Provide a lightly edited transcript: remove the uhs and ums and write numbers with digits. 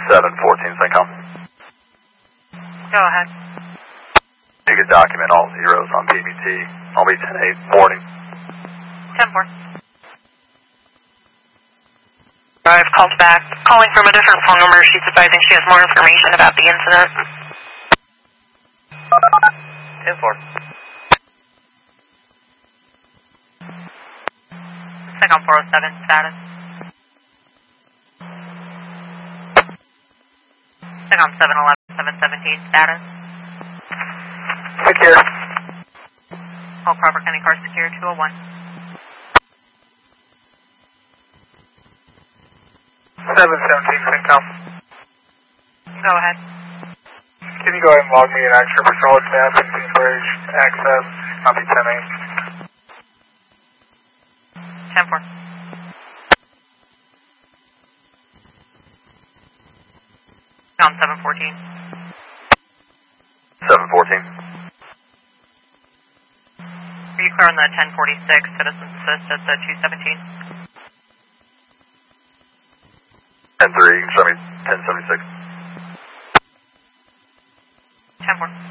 714 Syncom. Go ahead. You can document all zeros on PBT. I'll be 10-8 morning. 10-4. I've called back, calling from a different phone number. She's advising she has more information about the incident. 10-4. Second 407, status. Second 711, 717, status. Secure. All Crawford County car secure, 201. 717 Syncom. Go ahead. Can you go ahead and log me an extra patrol staff in Kingsbridge access? Copy 10-8. 10-4. On 714. 714. Are you clear on the 1046 citizen assist at the 217? 10-3, 1076. 10-4.